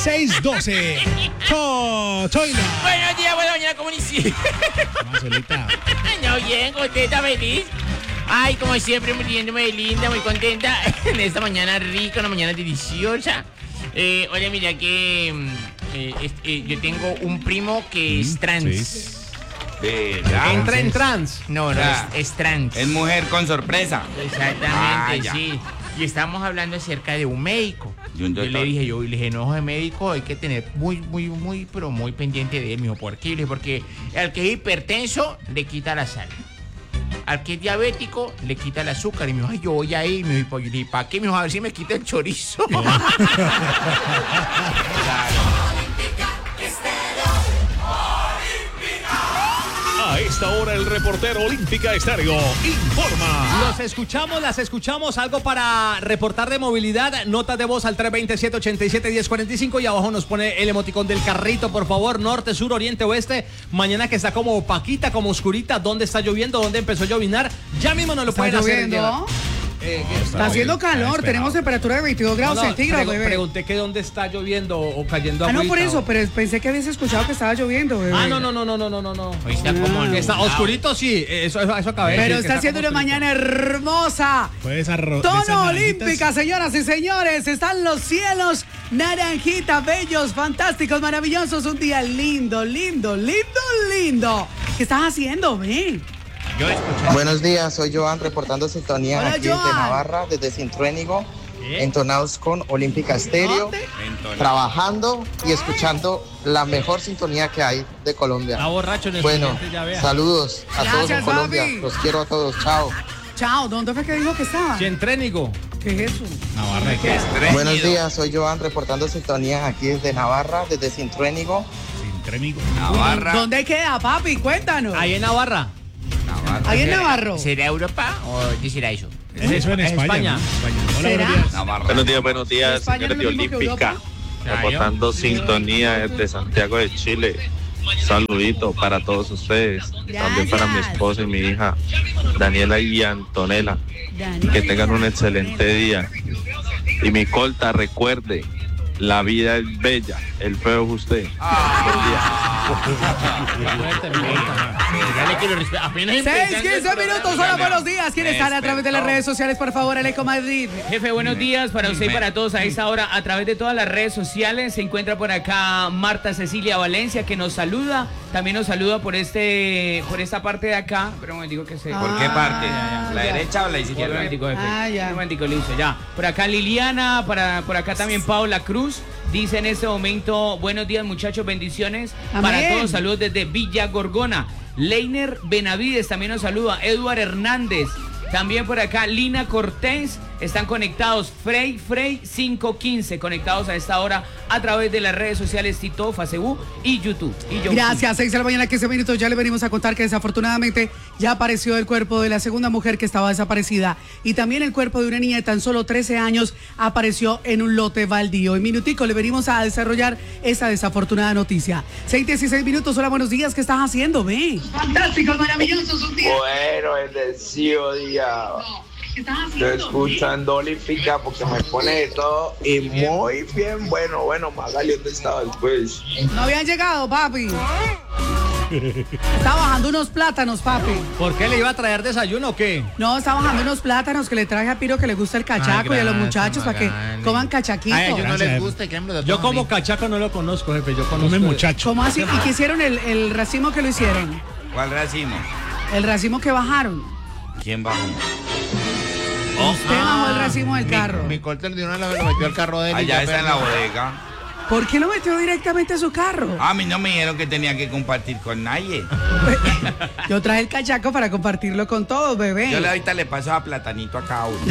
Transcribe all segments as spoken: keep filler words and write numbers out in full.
seis doce. Cho, Choina. Buenos días, buenas mañanas, ¿cómo inicié? Más solita. No, bien, contenta, feliz. Ay, como siempre, muriéndome de linda, muy contenta. En esta mañana rica, una mañana deliciosa. Eh, oye, mira que eh, es, eh, yo tengo un primo que es trans. Sí. ¿Verdad? Entra en trans. No, no, Ya. es, es trans. Es mujer con sorpresa. Exactamente, Ah, ya. sí. Y estábamos hablando acerca de un médico. De un Yo doctor. le dije, yo le dije, no, ese médico hay que tener muy, muy, muy, pero muy pendiente de él. Me dijo, ¿por qué? Le dije, porque al que es hipertenso le quita la sal. Al que es diabético le quita el azúcar. Y me dijo, ay, yo voy ahí. Y me dijo, ¿para qué? Me dijo, a ver si me quita el chorizo. Claro. A esta hora el reportero Olímpica Estéreo informa. Los escuchamos, las escuchamos. Algo para reportar de movilidad. Notas de voz al tres dos siete, ocho siete, uno cero cuatro cinco. Y abajo nos pone el emoticón del carrito, por favor. Norte, sur, oriente, oeste. Mañana que está como opaquita, como oscurita. ¿Dónde está lloviendo? ¿Dónde empezó a llovinar? Ya mismo nos lo ¿Está pueden hacer lloviendo? llegar. Eh, ¿qué Está haciendo calor, tenemos temperatura de veintidós grados No, no, centígrados, pregu- bebé. Pregunté que dónde está lloviendo o cayendo Ah, no, agüita, por eso, o- pero pensé que habías escuchado que estaba lloviendo, bebé. Ah, no, no, no, no, no, no, no, no. Hoy está como Ah. Está oscurito, sí, eso, eso, eso acabé de Pero decir, que está haciendo como una oscurito. mañana hermosa. Puedes arro- Tono esas naranjitas. olímpica, señoras y señores. Están los cielos naranjita, bellos, fantásticos, maravillosos. Un día lindo, lindo, lindo, lindo. ¿Qué estás haciendo, ven? Yo escuché. Buenos días, soy Joan reportando sintonía Hola, aquí desde Joan. Navarra, desde Cintruénigo, ¿Qué? entonados con Olímpica Estéreo, ¿Dónde? Entonces, trabajando y escuchando la mejor sintonía que hay de Colombia. Está borracho en el Bueno, siguiente, ya vea. saludos a todos Gracias, en Colombia, papi. los quiero a todos, chao. Chao, ¿dónde fue que dijo que estaba? Cientrénigo. ¿Qué es eso? Navarra. qué estreñido. Buenos días, soy Joan reportando sintonía aquí desde Navarra, desde Cintruénigo. Sin trénigo. Navarra. ¿Dónde queda, papi? Cuéntanos. Ahí en Navarra. Navarra. Ahí en ¿Será- Navarro. ¿Será Europa o qué será eso? Eso en es España. España. ¿no? España. Hola, ¿Será? buenos días. Navarra. Buenos días, buenos días, ¿España señores no de es lo mismo que Olímpica. Europa? Reportando sintonía desde Santiago de Chile. Saludito para todos ustedes. También para mi esposa y mi hija, Daniela y Antonella. Que tengan un excelente día. Y mi colta, recuerde, la vida es bella, el feo es usted. Dale que lo respe- apenas Seis, empezando el quince programa. minutos, hola, buenos días. ¿Quién están a través de las redes sociales, por favor? Aleco Madrid. Jefe, buenos días para usted y para todos a esta hora a través de todas las redes sociales. Se encuentra por acá Marta Cecilia Valencia que nos saluda. También nos saluda por este por esta parte de acá. Pero me digo que se... ¿Por qué parte? Ah, ¿La ya. derecha o la Un izquierda? momentico, jefe. Ah, ya. Un momentico, listo, ya. Por acá Liliana, para, por acá también Paula Cruz. Dice en este momento, buenos días muchachos, bendiciones. Amén. Para todos, saludos desde Villa Gorgona. Leiner Benavides también nos saluda. Edward Hernández. También por acá Lina Cortés. Están conectados. Frey Frey cinco quince. Conectados a esta hora a través de las redes sociales Tito, Facebook y YouTube. Y yo- Gracias, seis de la mañana, quince minutos. Ya le venimos a contar que desafortunadamente ya apareció el cuerpo de la segunda mujer que estaba desaparecida. Y también el cuerpo de una niña de tan solo trece años apareció en un lote baldío. En minutico le venimos a desarrollar esa desafortunada noticia. seis dieciséis minutos. Hola, buenos días. ¿Qué estás haciendo? Ve. Fantásticos, maravillosos. Un día. Bueno, bendecido día. ¿Qué estás Estoy escuchando Olímpica porque me pone de todo y muy bien. Bueno, bueno, Magali, ¿dónde estaba después? No habían llegado, papi. Está bajando unos plátanos, papi. ¿Por qué le iba a traer desayuno o qué? No, está bajando unos plátanos que le traje a Piro que le gusta el cachaco Ay, y a los gracias, muchachos para que Magali. coman cachaquito. Ay, a ellos no Gracias, les jefe. gusta y créanme, lo Yo toman como bien. cachaco no lo conozco, jefe. Yo conozco. Come muchacho. ¿Cómo así? ¿Y qué hicieron el, el racimo que lo hicieron? ¿Cuál racimo? El racimo que bajaron. ¿Quién bajó? Usted bajó el racimo del Mi- carro. Mi corte de una vez lo metió al carro de él. y Allá ya está en la perdió. bodega. ¿Por qué lo metió directamente a su carro? A mí no me dijeron que tenía que compartir con nadie. Yo traje el cachaco para compartirlo con todos, bebé. Yo le- ahorita le paso a Platanito a cada uno.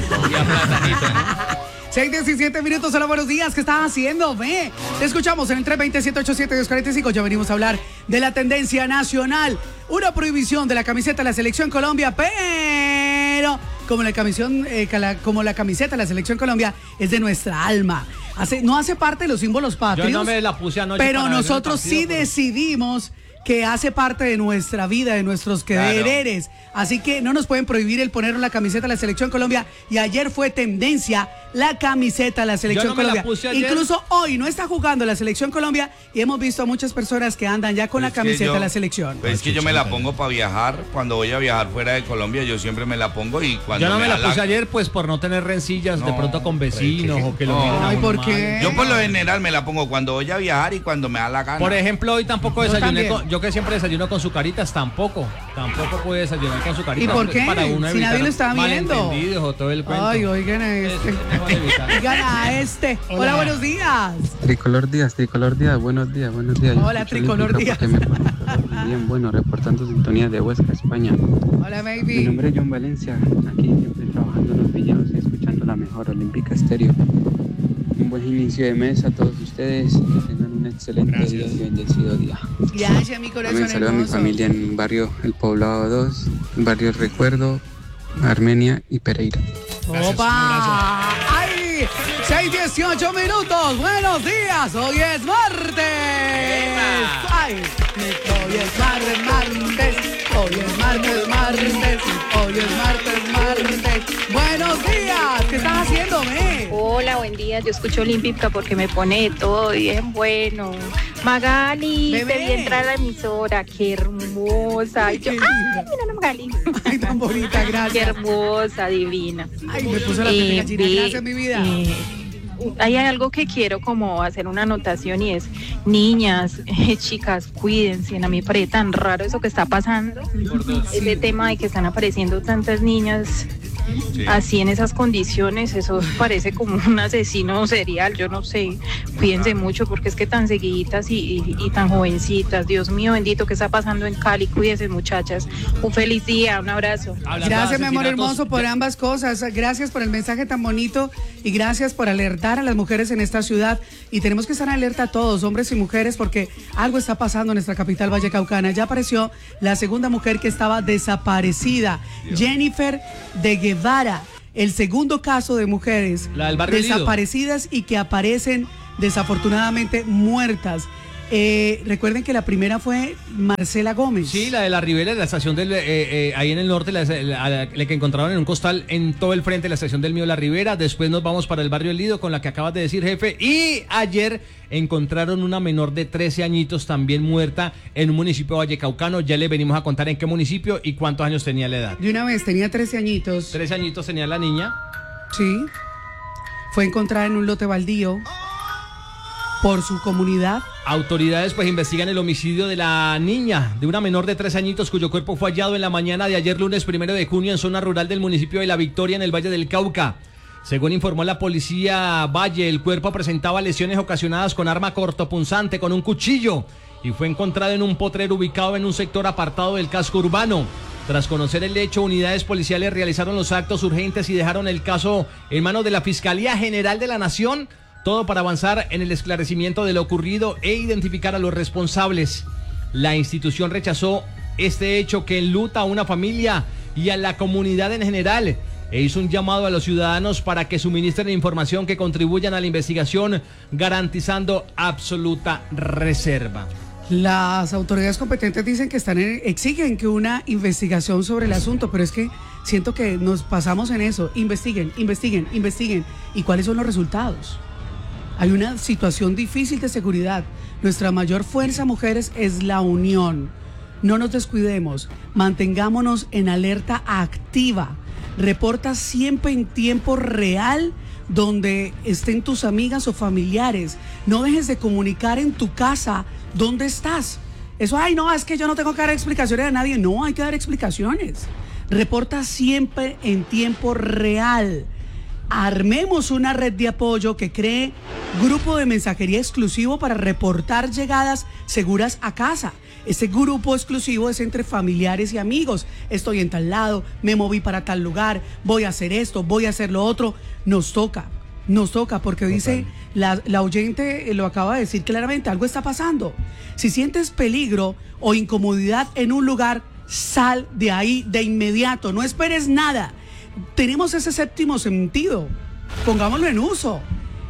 seis diecisiete minutos, hola, buenos días. ¿Qué estás haciendo? Ve. Te escuchamos en el tres dos siete, ocho siete, dos cuatro cinco. Ya venimos a hablar de la tendencia nacional. Una prohibición de la camiseta de la Selección Colombia, pero como la, camisón, eh, cala- como la camiseta de la Selección Colombia es de nuestra alma. Hace, no hace parte de los símbolos patrios. Yo no me la puse anoche Pero para ver el nosotros partido, sí pero- decidimos que hace parte de nuestra vida, de nuestros quereres. Claro. Así que no nos pueden prohibir el poner la camiseta de la Selección Colombia. Y ayer fue tendencia la camiseta de la Selección Yo no Colombia. Me la puse ayer. Incluso hoy no está jugando la Selección Colombia y hemos visto a muchas personas que andan ya con Pero la camiseta yo, de la selección. Pues es que yo me la pongo para viajar. Cuando voy a viajar fuera de Colombia, yo siempre me la pongo y cuando Yo no me, me la puse la... ayer pues por no tener rencillas no, de pronto con vecinos o que lo no. miren a Ay, uno ¿por mal. qué? Yo por lo general me la pongo cuando voy a viajar y cuando me da la gana. Por ejemplo, hoy tampoco Yo desayuné también. con, yo que siempre desayuno con Sucaritas, tampoco. Tampoco pude desayunar con Sucaritas. ¿Y por qué? Para uno Si nadie lo está viendo. malentendidos o todo el cuento. Ay, oigan a este. Es mejor evitar. Oigan a este. Hola. Hola, buenos días. Tricolor Díaz, Tricolor Díaz, buenos días, buenos días. Hola, Yo Tricolor Díaz. Me bien, bueno, reportando sintonía de Huesca, España. Hola, baby. Mi nombre es John Valencia, aquí siempre trabajando en los villanos y escuchando la mejor Olímpica Estéreo. Un buen inicio de mes a todos ustedes, que tengan un excelente Gracias. día y bendecido día. Gracias, mi corazón También saludo a mi hermoso. familia en barrio El Poblado dos, barrio Recuerdo, Armenia y Pereira. Gracias, un ¡Opa! ¡Ay! seis dieciocho minutos. Buenos días. Hoy es martes. ¡Ay! Hoy es martes, martes. Hoy es martes, martes. Hoy es martes, martes. Buenos días. ¿Qué estás haciendo, me? Hola, buen día. Yo escucho Olímpica porque me pone todo bien bueno. Magali, Bebé. te vi entrar a la emisora. Qué hermosa. Y yo, Qué ay, linda. mira la Magali. Ay, tan bonita, Qué gracias. hermosa, divina. Ay, me puso la piel de gallina. vi- Gracias, mi vida. eh, hay algo que quiero como hacer una anotación y es, niñas, eh, chicas, cuídense. A mí me parece tan raro eso que está pasando. Ese tema de que están apareciendo tantas niñas Sí. así en esas condiciones, eso parece como un asesino serial, yo no sé. Cuídense mucho porque es que tan seguiditas y, y, y tan jovencitas. Dios mío bendito, ¿qué está pasando en Cali? Cuídense, muchachas. Un feliz día, un abrazo. Hablando Gracias, de mi amor asesinatos, hermoso, por ya- ambas cosas. Gracias por el mensaje tan bonito y gracias por alertar a las mujeres en esta ciudad. Y tenemos que estar alerta todos, hombres y mujeres, porque algo está pasando en nuestra capital vallecaucana. Ya apareció la segunda mujer que estaba desaparecida, Jennifer de Guevara. El segundo caso de mujeres La del barrio Lido. desaparecidas y que aparecen desafortunadamente muertas. Eh, recuerden que la primera fue Marcela Gómez. Sí, la de la Ribera, la estación del, eh, eh, ahí en el norte, la, la- la- la que encontraron en un costal en todo el frente de la estación del Mío La Ribera. Después nos vamos para el barrio El Lido con la que acabas de decir, jefe. Y ayer encontraron una menor de trece añitos también muerta en un municipio vallecaucano. Ya le venimos a contar en qué municipio y cuántos años tenía la edad. De una vez, tenía trece añitos. trece añitos tenía la niña. Sí. Fue encontrada en un lote baldío por su comunidad. Autoridades pues investigan el homicidio de la niña, de una menor de tres añitos cuyo cuerpo fue hallado en la mañana de ayer lunes primero de junio en zona rural del municipio de La Victoria en el Valle del Cauca. Según informó la policía Valle, el cuerpo presentaba lesiones ocasionadas con arma cortopunzante, con un cuchillo, y fue encontrado en un potrero ubicado en un sector apartado del casco urbano. Tras conocer el hecho, unidades policiales realizaron los actos urgentes y dejaron el caso en manos de la Fiscalía General de la Nación, todo para avanzar en el esclarecimiento de lo ocurrido e identificar a los responsables. La institución rechazó este hecho que enluta a una familia y a la comunidad en general, e hizo un llamado a los ciudadanos para que suministren información que contribuyan a la investigación, garantizando absoluta reserva. Las autoridades competentes dicen que están en- exigen que una investigación sobre el asunto, pero es que siento que nos pasamos en eso. Investiguen, investiguen, investiguen. ¿Y cuáles son los resultados? Hay una situación difícil de seguridad. Nuestra mayor fuerza, mujeres, es la unión. No nos descuidemos, mantengámonos en alerta activa. Reporta siempre en tiempo real donde estén tus amigas o familiares. No dejes de comunicar en tu casa dónde estás. Eso, ay, no, es que yo no tengo que dar explicaciones a nadie. No, hay que dar explicaciones. Reporta siempre en tiempo real. Armemos una red de apoyo que cree grupo de mensajería exclusivo para reportar llegadas seguras a casa. Ese grupo exclusivo es entre familiares y amigos. Estoy en tal lado, me moví para tal lugar, voy a hacer esto, voy a hacer lo otro. Nos toca, nos toca, porque dice, la, la oyente lo acaba de decir claramente, algo está pasando. Si sientes peligro o incomodidad en un lugar, sal de ahí de inmediato, no esperes nada. Tenemos ese séptimo sentido, pongámoslo en uso.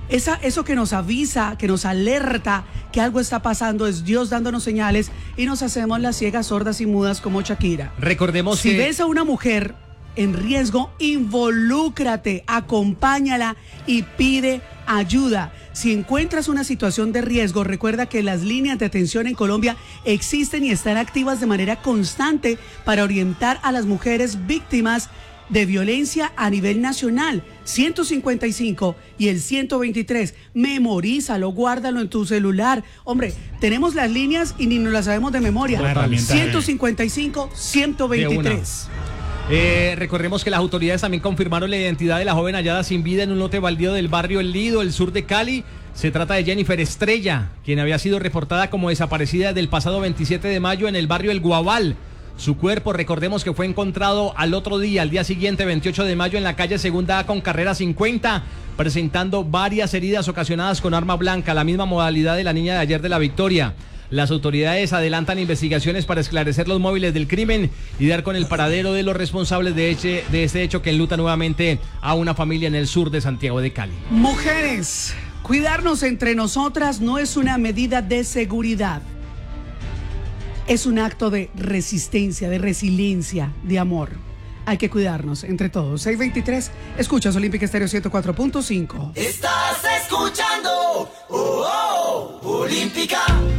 Esa, eso que nos avisa, que nos alerta que algo está pasando, es Dios dándonos señales y nos hacemos las ciegas, sordas y mudas como Shakira. Recordemos si que... ves a una mujer en riesgo, involúcrate, acompáñala y pide ayuda. Si encuentras una situación de riesgo, recuerda que las líneas de atención en Colombia existen y están activas de manera constante para orientar a las mujeres víctimas de violencia a nivel nacional. ciento cincuenta y cinco y el ciento veintitrés, memorízalo, guárdalo en tu celular. Hombre, tenemos las líneas y ni nos las sabemos de memoria. ciento cincuenta y cinco, ciento veintitrés. Eh, recordemos que las autoridades también confirmaron la identidad de la joven hallada sin vida en un lote baldío del barrio El Lido, el sur de Cali. Se trata de Jennifer Estrella, quien había sido reportada como desaparecida del pasado veintisiete de mayo en el barrio El Guabal. Su cuerpo, recordemos que fue encontrado al otro día, al día siguiente, veintiocho de mayo, en la calle Segunda A con carrera cincuenta, presentando varias heridas ocasionadas con arma blanca, la misma modalidad de la niña de ayer de La Victoria. Las autoridades adelantan investigaciones para esclarecer los móviles del crimen y dar con el paradero de los responsables de, eche, de este hecho que enluta nuevamente a una familia en el sur de Santiago de Cali. Mujeres, cuidarnos entre nosotras no es una medida de seguridad. Es un acto de resistencia, de resiliencia, de amor. Hay que cuidarnos entre todos. seis veintitrés, escuchas Olímpica Estéreo ciento cuatro punto cinco. Estás escuchando oh, oh, Olímpica.